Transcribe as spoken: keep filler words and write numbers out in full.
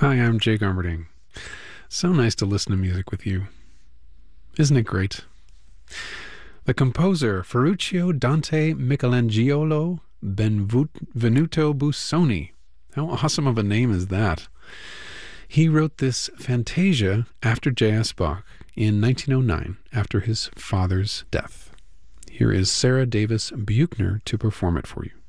Hi, I'm Jake Armerding. So nice to listen to music with you. Isn't it great? The composer Ferruccio Dante Michelangelo Benvenuto Busoni. How awesome of a name is that? He wrote this fantasia after J S. Bach in nineteen oh nine, after his father's death. Here is Sarah Davis Buchner to perform it for you.